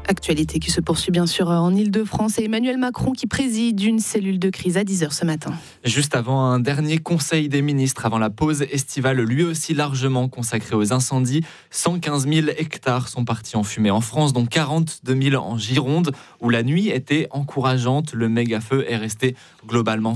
Actualité qui se poursuit bien sûr en Ile-de-France et Emmanuel Macron qui préside une cellule de crise à 10h ce matin. Juste avant un dernier conseil des ministres, avant la pause estivale, lui aussi largement consacré aux incendies. 115 000 hectares sont partis en fumée en France, dont 42 000 en Gironde, où la nuit était encourageante. Le méga-feu est resté globalement